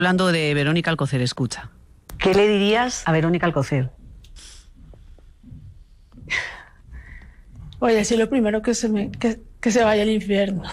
hablando de Verónica Alcocer, escucha. ¿Qué le dirías a Verónica Alcocer? Voy a decir lo primero que se vaya al infierno.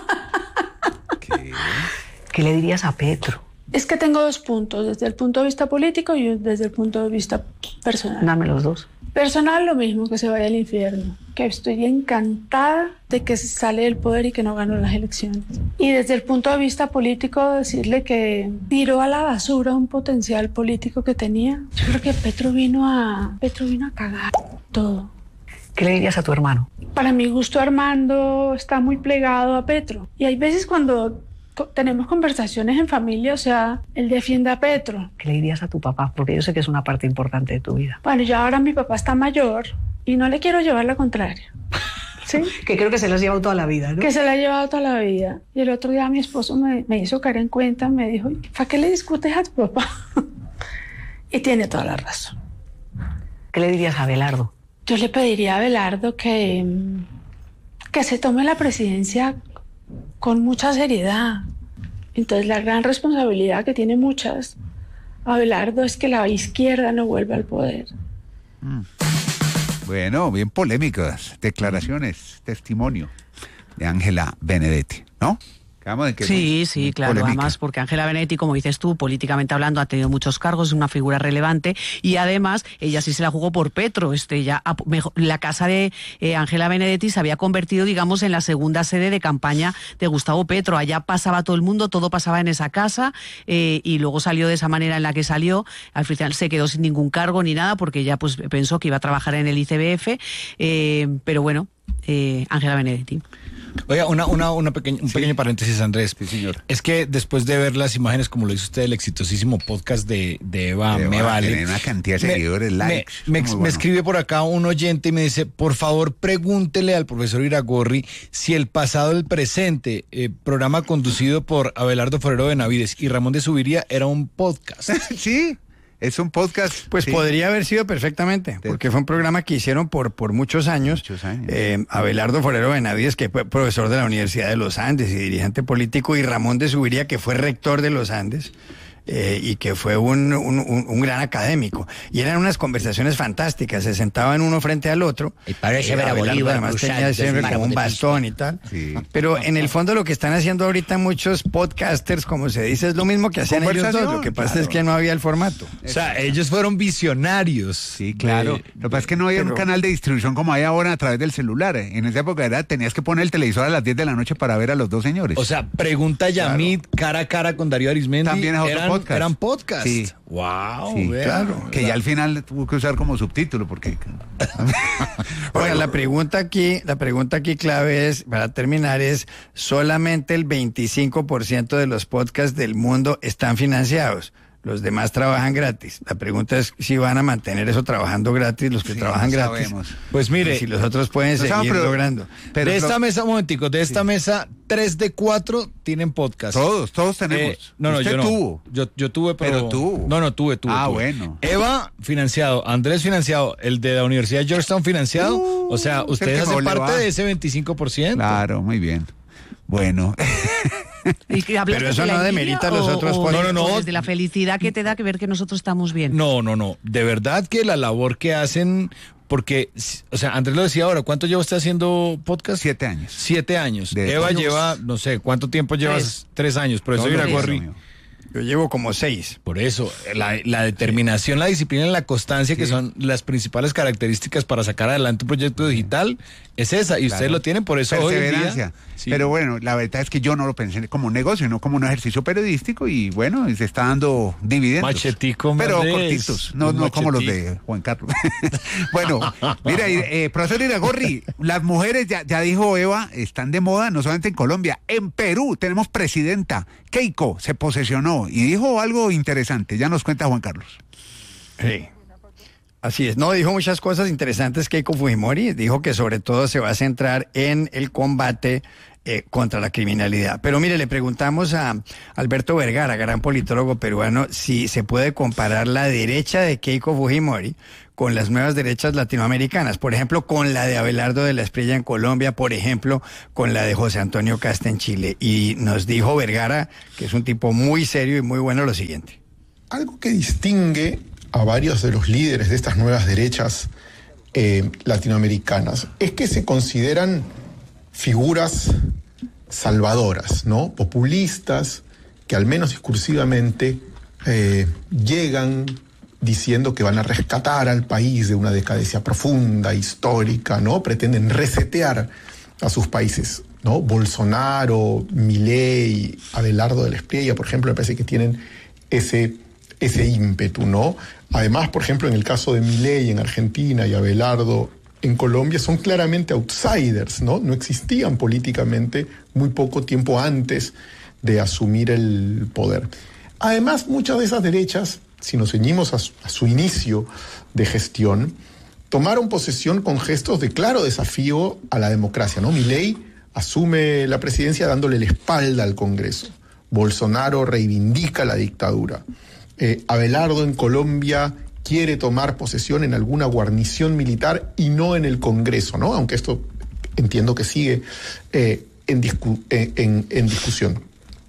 ¿Qué le dirías a Petro? Es que tengo dos puntos, desde el punto de vista político y desde el punto de vista personal. Dame los dos. Personal, lo mismo, que se vaya al infierno. Que estoy encantada de que se sale del poder y que no ganó las elecciones. Y desde el punto de vista político, decirle que tiró a la basura un potencial político que tenía. Yo creo que Petro vino a cagar todo. ¿Qué le dirías a tu hermano? Para mi gusto, Armando está muy plegado a Petro. Y hay veces cuando tenemos conversaciones en familia, o sea, él defiende a Petro. ¿Qué le dirías a tu papá? Porque yo sé que es una parte importante de tu vida. Bueno, ya ahora mi papá está mayor y no le quiero llevar la contraria. ¿Sí? Que creo que se lo has llevado toda la vida, ¿no? Que se la ha llevado toda la vida. Y el otro día mi esposo me hizo caer en cuenta, me dijo, ¿para qué le discutes a tu papá? Y tiene toda la razón. ¿Qué le dirías a Abelardo? Yo le pediría a Abelardo que se tome la presidencia con mucha seriedad. Entonces la gran responsabilidad que tiene Abelardo es que la izquierda no vuelva al poder. Bueno, bien polémicas declaraciones, testimonio de Ángela Benedetti, ¿no? Sí, claro, polémica. Además porque Ángela Benedetti, como dices tú, políticamente hablando, ha tenido muchos cargos, es una figura relevante y además ella sí se la jugó por Petro. La casa de Ángela Benedetti se había convertido, digamos, en la segunda sede de campaña de Gustavo Petro. Allá pasaba todo el mundo, todo pasaba en esa casa y luego salió de esa manera en la que salió. Al final se quedó sin ningún cargo ni nada porque ella pues pensó que iba a trabajar en el ICBF, pero bueno, Ángela Benedetti. Oiga, un pequeño paréntesis, Andrés. Sí, señor. Es que después de ver las imágenes, como lo hizo usted, el exitosísimo podcast de Eva Me Vale. Tiene una cantidad de seguidores, likes. Me escribe por acá un oyente y me dice, por favor, pregúntele al profesor Iragorri si el pasado, el presente, programa conducido por Abelardo Forero Benavides y Ramón de Subiría era un podcast. Sí. Es un podcast. Pues sí, podría haber sido perfectamente, porque fue un programa que hicieron por muchos años. Abelardo Forero Benavides, que fue profesor de la Universidad de los Andes y dirigente político, y Ramón de Subiría, que fue rector de los Andes. Y que fue un gran académico. Y eran unas conversaciones fantásticas, se sentaban uno frente al otro. Y parece ver a Bolívar, además tenía siempre como un bastón y tal. Sí. Pero en el fondo lo que están haciendo ahorita muchos podcasters, como se dice, es lo mismo que hacían ellos dos. Lo que pasa es que no había el formato. O sea, ellos fueron visionarios. Sí, claro. Lo que pasa es que no había un canal de distribución como hay ahora a través del celular. En esa época tenías que poner el televisor a las 10 de la noche para ver a los dos señores. O sea, Pregunta Yamid, cara a cara con Darío Arizmendi. También es otro podcast. Eran podcasts. Sí. Wow, sí, claro. Que ya al final tuvo que usar como subtítulo porque. Bueno, la pregunta aquí clave es, para terminar, es solamente el 25% de los podcasts del mundo están financiados. Los demás trabajan gratis. La pregunta es si van a mantener eso trabajando gratis, los que trabajan gratis. Sabemos. Pues mire, y si los otros pueden seguir logrando. De esta mesa, un momentico, de esta mesa, 3 de 4 tienen podcast. Todos tenemos. Yo no. Tuvo. Yo tuve, pero tuvo. No, tuve. Bueno. Eva, financiado. Andrés, financiado. El de la Universidad de Georgetown, financiado. O sea, ustedes hacen parte de ese 25%. Claro, muy bien. Bueno. Pero eso no demerita a los otros. No. Desde la felicidad que te da que ver que nosotros estamos bien. No. De verdad que la labor que hacen, porque, o sea, Andrés lo decía ahora, ¿cuánto lleva usted haciendo podcast? 7 años. 7 años. Eva lleva, no sé, ¿cuánto tiempo llevas? 3 años. Profesor Iragorri. Yo llevo como 6. Por eso, la determinación, la disciplina y la constancia, que son las principales características para sacar adelante un proyecto digital, es esa, y ustedes lo tienen, por eso hoy en día. Sí. Pero bueno, la verdad es que yo no lo pensé como un negocio, sino como un ejercicio periodístico, y bueno, se está dando dividendos. Machetico, pero cortitos, no como los de Juan Carlos. Bueno, mira, profesor Iragorri, las mujeres, ya dijo Eva, están de moda, no solamente en Colombia, en Perú tenemos presidenta. Keiko se posesionó y dijo algo interesante, ya nos cuenta Juan Carlos. Sí. Así es, dijo muchas cosas interesantes Keiko Fujimori, dijo que sobre todo se va a centrar en el combate contra la criminalidad. Pero mire, le preguntamos a Alberto Vergara, gran politólogo peruano, si se puede comparar la derecha de Keiko Fujimori con las nuevas derechas latinoamericanas, por ejemplo, con la de Abelardo de la Espriella en Colombia, por ejemplo, con la de José Antonio Cast en Chile. Y nos dijo Vergara, que es un tipo muy serio y muy bueno, lo siguiente. Algo que distingue a varios de los líderes de estas nuevas derechas latinoamericanas es que se consideran figuras salvadoras, ¿no? Populistas, que al menos discursivamente llegan diciendo que van a rescatar al país de una decadencia profunda, histórica, ¿no? Pretenden resetear a sus países, ¿no? Bolsonaro, Milei, Abelardo de la Espriella, por ejemplo, me parece que tienen ese ímpetu, ¿no? Además, por ejemplo, en el caso de Milei en Argentina y Abelardo en Colombia, son claramente outsiders, ¿no? No existían políticamente muy poco tiempo antes de asumir el poder. Además, muchas de esas derechas, si nos ceñimos a su inicio de gestión, tomaron posesión con gestos de claro desafío a la democracia, ¿no? Milei asume la presidencia dándole la espalda al Congreso. Bolsonaro reivindica la dictadura. Abelardo en Colombia quiere tomar posesión en alguna guarnición militar y no en el Congreso, ¿no? Aunque esto entiendo que sigue en discusión.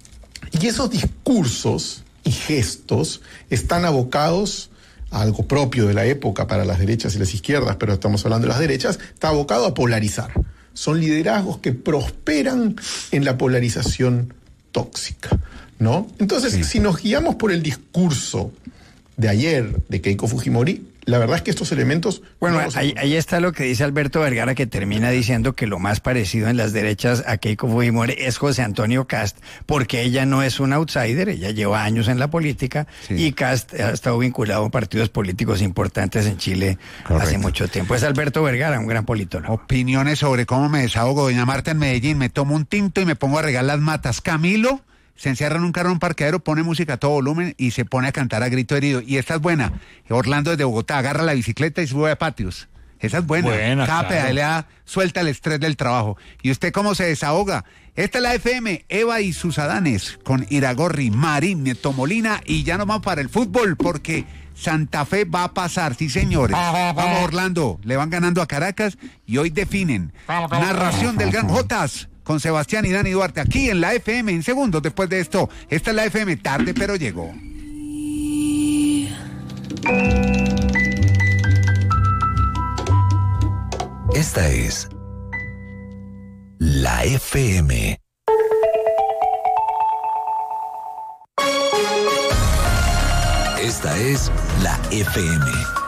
Y esos discursos y gestos están abocados a algo propio de la época para las derechas y las izquierdas, pero estamos hablando de las derechas, está abocado a polarizar. Son liderazgos que prosperan en la polarización tóxica, ¿no? Entonces, si nos guiamos por el discurso de ayer de Keiko Fujimori, la verdad es que estos elementos... Bueno, ahí está lo que dice Alberto Vergara, que termina diciendo que lo más parecido en las derechas a Keiko Fujimori es José Antonio Cast, porque ella no es un outsider, ella lleva años en la política, y Cast ha estado vinculado a partidos políticos importantes en Chile hace mucho tiempo. Es Alberto Vergara, un gran politólogo. Opiniones sobre cómo me desahogo. Doña Marta en Medellín, me tomo un tinto y me pongo a regar las matas. Camilo se encierra en un carro en un parqueadero, pone música a todo volumen y se pone a cantar a grito herido. Y esta es buena. Orlando desde Bogotá agarra la bicicleta y sube a patios. Esa es buena. Cada pedalea suelta el estrés del trabajo. ¿Y usted cómo se desahoga? Esta es la FM, Eva y sus Adanes, con Iragorri, Marín, Nieto Molina, y ya nos vamos para el fútbol, porque Santa Fe va a pasar, sí señores. Vamos Orlando, le van ganando a Caracas y hoy definen. Narración del Gran Jotas con Sebastián y Dani Duarte, aquí en la FM, en segundos después de esto. Esta es la FM, tarde pero llegó. Esta es la FM. Esta es la FM.